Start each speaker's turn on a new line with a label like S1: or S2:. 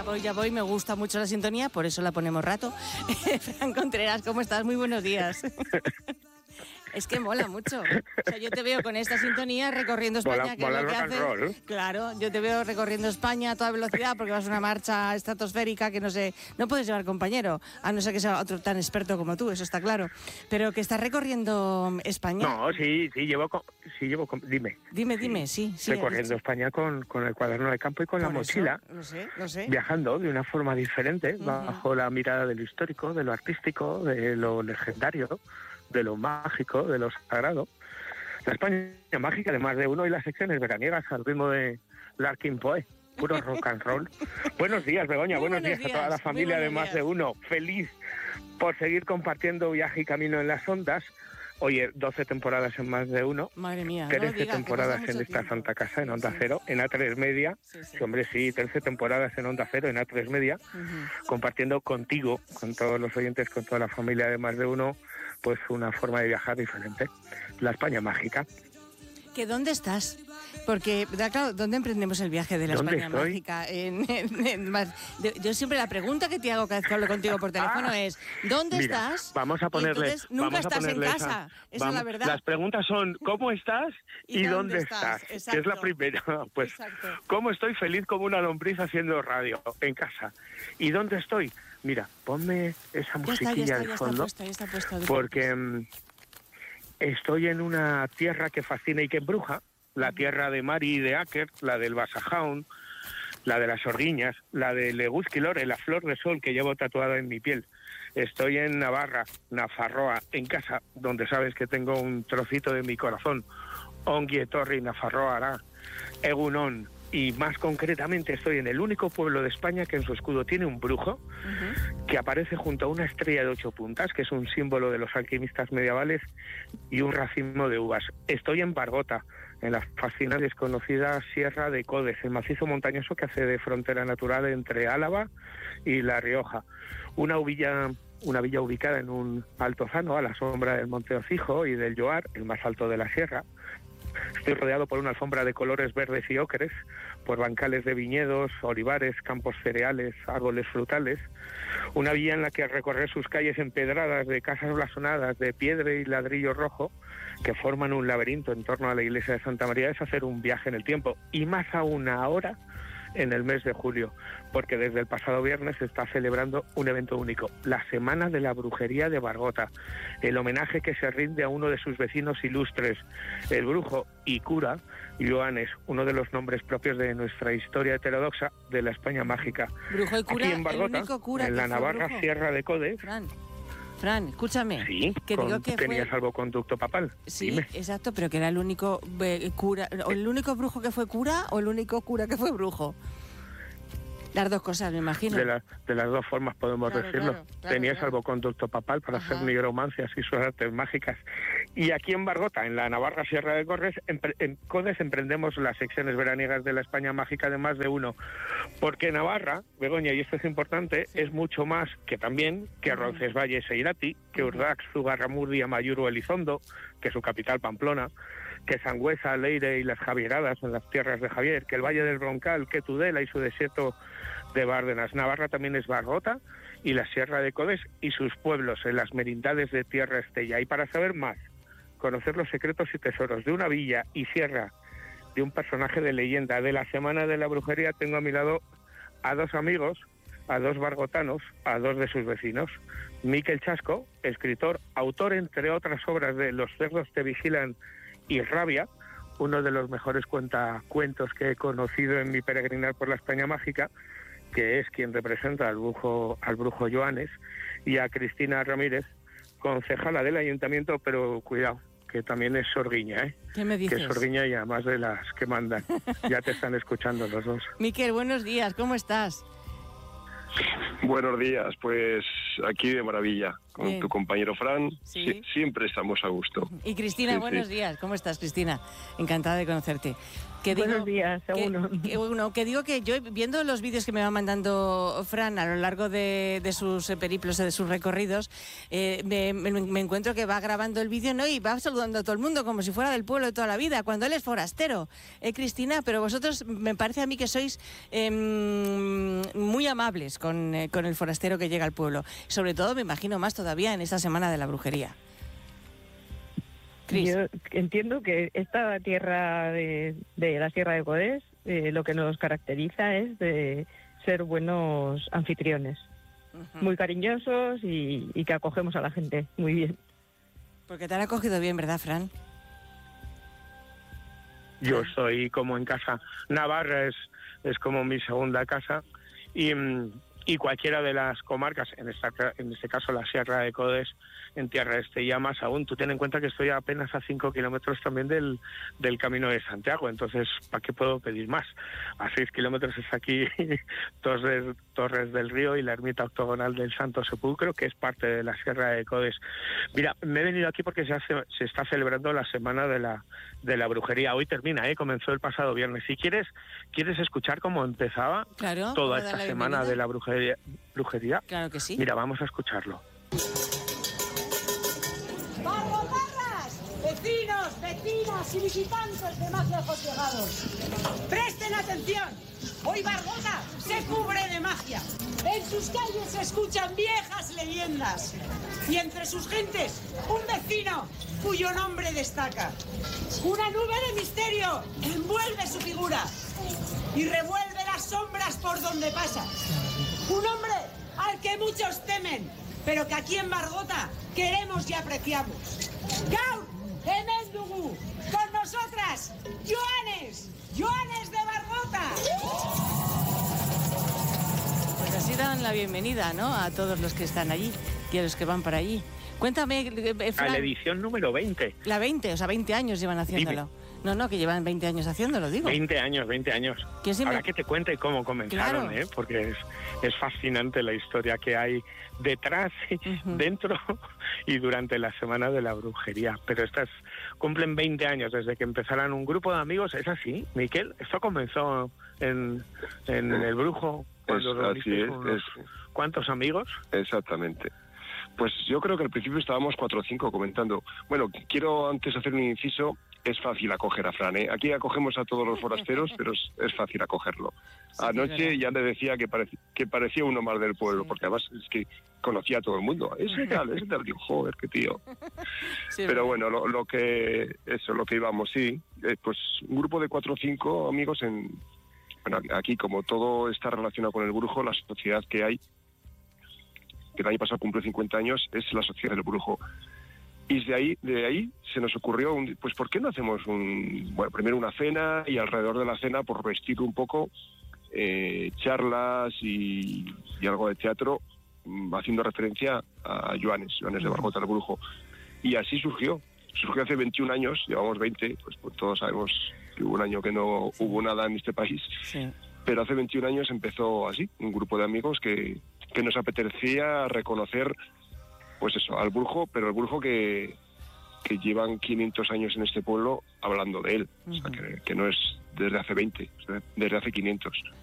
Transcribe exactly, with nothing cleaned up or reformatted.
S1: Voy, ya voy, me gusta mucho la sintonía, por eso la ponemos rato. Fran Contreras, ¿cómo estás? Muy buenos días. Es que mola mucho. O sea, yo te veo con esta sintonía recorriendo España,
S2: Mola,
S1: que
S2: mola
S1: es lo que
S2: el rock and
S1: haces.
S2: roll.
S1: Claro, yo te veo recorriendo España a toda velocidad porque vas a una marcha estratosférica que no sé, no puedes llevar compañero, a no ser que sea otro tan experto como tú, eso está claro. Pero que estás recorriendo España.
S2: No, sí, sí, llevo, con, sí, llevo, con, dime.
S1: Dime, dime, sí, sí.
S2: Recorriendo España con, con el cuaderno de campo y con
S1: Por
S2: la mochila.
S1: Eso, lo sé, lo sé.
S2: Viajando de una forma diferente,
S1: Uh-huh.
S2: bajo la mirada de lo histórico, de lo artístico, de lo legendario, de lo mágico, de lo sagrado. La España mágica de más de uno y las secciones veraniegas al ritmo de Larkin Poe. Puro rock and roll. Buenos días, Begoña. Buenos, buenos días, días a toda la familia de más días. de uno. Feliz por seguir compartiendo viaje y camino en las ondas. Oye, doce temporadas en más de uno.
S1: Madre mía,
S2: trece
S1: no diga,
S2: temporadas en esta
S1: tiempo.
S2: santa casa, en
S1: sí,
S2: Onda
S1: sí,
S2: Cero,
S1: sí.
S2: en A tres Media.
S1: Sí, sí.
S2: Sí, hombre, sí, trece temporadas en Onda Cero, en A tres Media, uh-huh. compartiendo contigo, con todos los oyentes, con toda la familia de más de uno, pues una forma de viajar diferente. La España mágica.
S1: ¿Que dónde estás? Porque, claro, ¿dónde emprendemos el viaje de la España
S2: estoy?
S1: mágica? En, en, en, en, yo siempre la pregunta que te hago cada vez que hablo contigo por teléfono ah, es ¿dónde
S2: mira,
S1: estás?
S2: Vamos a ponerle.
S1: Nunca
S2: vamos
S1: estás
S2: a ponerle
S1: en casa. Esa, esa
S2: vamos,
S1: es la verdad.
S2: Las preguntas son ¿cómo estás y,
S1: y
S2: dónde,
S1: dónde
S2: estás?
S1: estás?
S2: Que es la primera. Pues
S1: Exacto.
S2: ¿cómo estoy feliz como una lombriz haciendo radio en casa? ¿Y dónde estoy? Mira, ponme esa musiquilla
S1: de
S2: fondo.
S1: Está puesta, ya está puesta,
S2: porque um, estoy en una tierra que fascina y que embruja. La tierra de Mari y de Aker, la del Basajaun, la de las Orguiñas, la de Leguzquilore, la flor de sol que llevo tatuada en mi piel. Estoy en Navarra, Nafarroa, en casa, donde sabes que tengo un trocito de mi corazón. Ongi etorri Nafarroa hará, Egunon. Y más concretamente estoy en el único pueblo de España que en su escudo tiene un brujo uh-huh. que aparece junto a una estrella de ocho puntas, que es un símbolo de los alquimistas medievales, y un racimo de uvas. Estoy en Bargota, en la fascinante desconocida Sierra de Codes, el macizo montañoso que hace de frontera natural entre Álava y La Rioja. Una villa, una villa ubicada en un altozano a la sombra del Monte Ocijo y del Lloar, el más alto de la sierra. Estoy rodeado por una alfombra de colores verdes y ocres, por bancales de viñedos, olivares, campos cereales, árboles frutales. Una villa en la que recorrer sus calles empedradas de casas blasonadas de piedra y ladrillo rojo que forman un laberinto en torno a la iglesia de Santa María es hacer un viaje en el tiempo, y más aún ahora en el mes de julio, porque desde el pasado viernes se está celebrando un evento único, la Semana de la Brujería de Bargota, el homenaje que se rinde a uno de sus vecinos ilustres, el brujo y cura Joanes, uno de los nombres propios de nuestra historia heterodoxa de la España mágica.
S1: Brujo y cura,
S2: aquí en Bargota,
S1: el único cura
S2: en la Navarra
S1: brujo.
S2: Sierra de Codes.
S1: Fran. Fran, escúchame.
S2: Sí,
S1: que
S2: con,
S1: digo que
S2: tenía
S1: fue...
S2: salvoconducto papal.
S1: Sí,
S2: Dime.
S1: Exacto, pero que era el único eh, cura, o el único brujo que fue cura o el único cura que fue brujo. Las dos cosas, me imagino.
S2: De, la, de las dos formas podemos
S1: claro,
S2: decirlo.
S1: Claro, claro,
S2: Tenía
S1: claro.
S2: salvoconducto papal para
S1: Ajá.
S2: hacer nigromancias y sus artes mágicas. Y aquí en Bargota, en la Navarra Sierra de Corres, en, en Codes emprendemos las secciones veraniegas de la España mágica de más de uno. Porque Navarra, Begoña, y esto es importante, sí. es mucho más que también que Roncesvalles e Irati, que Urdax, Zugarramurdi, Amayuru, Elizondo, que su capital Pamplona, que Sangüesa, Leire y las Javieradas en las tierras de Javier, que el Valle del Broncal, que Tudela y su desierto de Bárdenas. Navarra también es Bargota y la Sierra de Codes y sus pueblos en las merindades de Tierra Estella. Y para saber más, conocer los secretos y tesoros de una villa y sierra, de un personaje de leyenda de la Semana de la Brujería, tengo a mi lado a dos amigos, a dos bargotanos, a dos de sus vecinos. Miquel Chasco, escritor, autor entre otras obras de Los cerdos te vigilan y Rabia, uno de los mejores cuentacuentos que he conocido en mi peregrinar por la España mágica, que es quien representa al brujo, al brujo Joanes, y a Cristina Ramírez, concejala del ayuntamiento, pero cuidado, que también es sorguiña, ¿eh?
S1: ¿Qué me dices?
S2: Que es sorguiña y además de las que mandan. Ya te están escuchando los dos.
S1: Miquel, buenos días, ¿cómo estás?
S3: Buenos días, pues aquí de maravilla, con
S1: Bien.
S3: tu compañero Fran,
S1: Sí.
S3: si- siempre estamos a gusto.
S1: Y Cristina,
S3: Sí,
S1: buenos
S3: sí.
S1: días. ¿Cómo estás, Cristina? Encantada de conocerte. Que digo,
S4: Buenos días,
S1: que,
S4: seguro.
S1: que, bueno, que digo que yo, viendo los vídeos que me va mandando Fran a lo largo de, de sus eh, periplos, de sus recorridos, eh, me, me- me encuentro que va grabando el vídeo, ¿no? Y va saludando a todo el mundo como si fuera del pueblo de toda la vida, cuando él es forastero. Eh, Cristina, pero vosotros me parece a mí que sois eh, muy amables con, eh, con el forastero que llega al pueblo. Sobre todo, me imagino más todavía en esta semana de la brujería. Cris.
S4: Yo entiendo que esta tierra de, de la Sierra de Codés, eh, lo que nos caracteriza es de ser buenos anfitriones,
S1: Ujú.
S4: muy cariñosos y, y que acogemos a la gente muy bien.
S1: Porque te han acogido bien, ¿verdad, Fran?
S2: Yo soy como en casa. Navarra es, es como mi segunda casa y, mm, y cualquiera de las comarcas, en, esta, ca- en este caso la Sierra de Codés, en Tierra Este, ya más aún. Tú ten en cuenta que estoy apenas a cinco kilómetros también del, del Camino de Santiago, entonces, ¿para qué puedo pedir más? A seis kilómetros está aquí Torres, Torres del Río y la ermita octogonal del Santo Sepulcro, que es parte de la Sierra de Codés. Mira, me he venido aquí porque se, hace, se está celebrando la Semana de la, de la Brujería. Hoy termina, ¿eh? Comenzó el pasado viernes. Si quieres, ¿quieres escuchar cómo empezaba
S1: Claro.
S2: toda
S1: ¿cómo dar
S2: esta
S1: la
S2: semana
S1: bienvenida?
S2: de la brujería? brujería?
S1: Claro que sí.
S2: Mira, vamos a escucharlo.
S5: ¡Barrotarras! Vecinos, vecinas y visitantes de más lejos llegados. ¡Presten atención! Hoy Bargota se cubre de magia. En sus calles se escuchan viejas leyendas. Y entre sus gentes, un vecino cuyo nombre destaca. Una nube de misterio envuelve su figura y revuelve las sombras por donde pasa. Un hombre al que muchos temen, pero que aquí en Bargota queremos y apreciamos. Gaur Emendugu, con nosotras, Joanes, Joanes de Bargota.
S1: Pues así dan la bienvenida, ¿no? A todos los que están allí y a los que van para allí. Cuéntame, eh, eh,
S2: A
S1: Fran,
S2: la edición número veinte.
S1: la veinte, o sea, veinte años llevan haciéndolo. No, no, que llevan veinte años haciéndolo, digo.
S2: veinte años, veinte años.
S1: Que sí me-
S2: Ahora que te cuente cómo comenzaron,
S1: Claro.
S2: ¿eh? Porque es, es fascinante la historia que hay detrás,
S1: Ujú.
S2: dentro y durante la Semana de la Brujería. Pero estas cumplen veinte años desde que empezaran un grupo de amigos. ¿Es así, Miquel? Esto comenzó en, en El Brujo. Cuando
S3: Es-
S2: reunisteis
S3: así es,
S2: unos-
S3: es-
S2: ¿Cuántos amigos?
S3: Exactamente. Pues yo creo que al principio estábamos cuatro o cinco comentando. Bueno, quiero antes hacer un inciso. Es fácil acoger a Fran, ¿eh? Aquí acogemos a todos los forasteros, pero es, es fácil acogerlo.
S1: Sí, que es
S3: Anoche
S1: verdad.
S3: ya le decía que, parec- que parecía uno más del pueblo,
S1: Sí.
S3: porque además es que conocía a todo el mundo. Ese tal, ese tal. Digo, joder, qué tío.
S1: Sí,
S3: Pero
S1: ¿verdad?
S3: bueno, lo, lo que eso, lo que íbamos, sí. Eh, pues un grupo de cuatro o cinco amigos en... Bueno, aquí como todo está relacionado con el brujo, la sociedad que hay, que el año pasado cumple cincuenta años, es la sociedad del brujo. Y de ahí, de ahí se nos ocurrió, un, pues ¿por qué no hacemos un, bueno, primero una cena y alrededor de la cena por vestir un poco, eh, charlas y, y algo de teatro, mm, haciendo referencia a Joanes, Joanes de Bargota, el brujo. Y así surgió. Surgió hace veintiún años, llevamos veinte, pues, pues todos sabemos que hubo un año que no hubo nada en este país,
S1: Sí.
S3: pero hace veintiún años empezó así, un grupo de amigos que, que nos apetecía reconocer, pues eso, al brujo, pero el brujo que, que llevan quinientos años en este pueblo hablando de él, o sea,
S1: Ujú.
S3: que, que no es desde hace veinte, es desde hace quinientos.